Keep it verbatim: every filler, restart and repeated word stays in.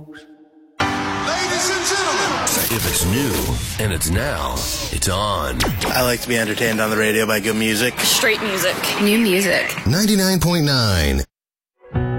Ladies and gentlemen. If it's new and it's now, it's on. I like to be entertained on the radio by good music. Straight music. New music. ninety-nine point nine